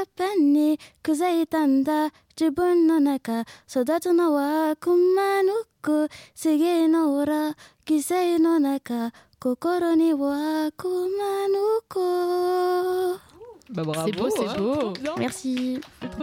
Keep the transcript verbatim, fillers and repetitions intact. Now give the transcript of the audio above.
ペンに刻いたんだ自分の中育つのはくまぬく次の裏犠牲の中心にはくまぬく. Bah bravo, c'est beau, c'est hein. beau. Merci.